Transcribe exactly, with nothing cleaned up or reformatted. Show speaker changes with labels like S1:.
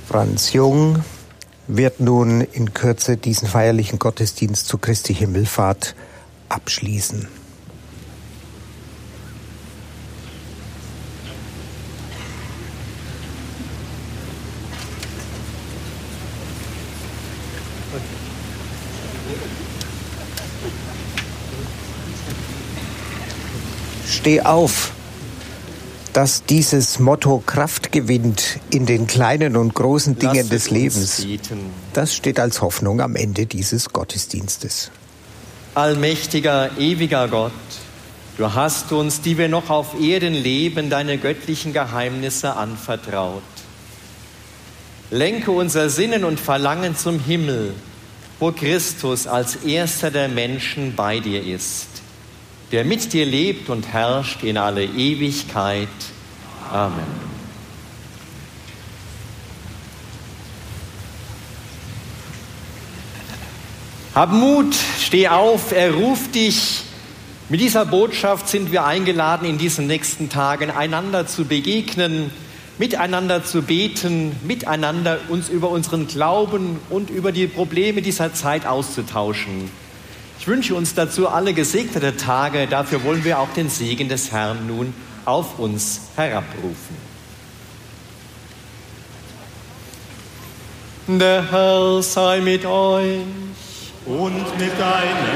S1: Franz Jung wird nun in Kürze diesen feierlichen Gottesdienst zu Christi Himmelfahrt abschließen. Steh auf, dass dieses Motto Kraft gewinnt in den kleinen und großen Dingen
S2: Lasset
S1: des Lebens.
S2: Beten.
S1: Das steht als Hoffnung am Ende dieses Gottesdienstes.
S2: Allmächtiger, ewiger Gott, du hast uns, die wir noch auf Erden leben, deine göttlichen Geheimnisse anvertraut. Lenke unser Sinnen und Verlangen zum Himmel, wo Christus als erster der Menschen bei dir ist, der mit dir lebt und herrscht in alle Ewigkeit. Amen. Hab Mut, steh auf, er ruft dich. Mit dieser Botschaft sind wir eingeladen, in diesen nächsten Tagen einander zu begegnen, miteinander zu beten, miteinander uns über unseren Glauben und über die Probleme dieser Zeit auszutauschen. Ich wünsche uns dazu alle gesegnete Tage. Dafür wollen wir auch den Segen des Herrn nun auf uns herabrufen. Der Herr sei mit euch
S3: und mit deinem